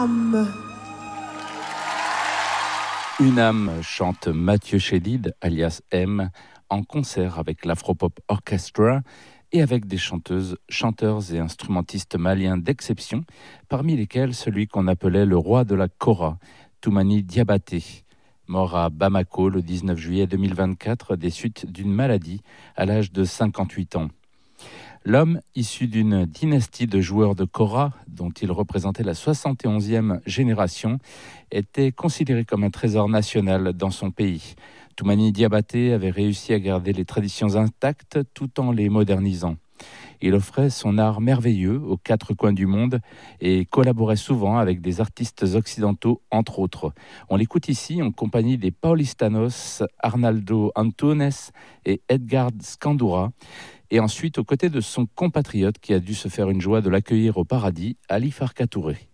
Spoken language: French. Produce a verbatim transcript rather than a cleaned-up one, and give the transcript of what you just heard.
âme. Une âme chante Mathieu Chédid, alias M, en concert avec l'Afropop Orchestra et avec des chanteuses, chanteurs et instrumentistes maliens d'exception, parmi lesquels celui qu'on appelait le roi de la kora, Toumani Diabaté, mort à Bamako le dix-neuf juillet deux mille vingt-quatre des suites d'une maladie à l'âge de cinquante-huit ans. L'homme, issu d'une dynastie de joueurs de kora, dont il représentait la soixante et onzième génération, était considéré comme un trésor national dans son pays. Toumani Diabaté avait réussi à garder les traditions intactes tout en les modernisant. Il offrait son art merveilleux aux quatre coins du monde et collaborait souvent avec des artistes occidentaux, entre autres. On l'écoute ici en compagnie des Paulistanos, Arnaldo Antunes et Edgar Scandura, et ensuite aux côtés de son compatriote qui a dû se faire une joie de l'accueillir au paradis, Ali Farka Touré.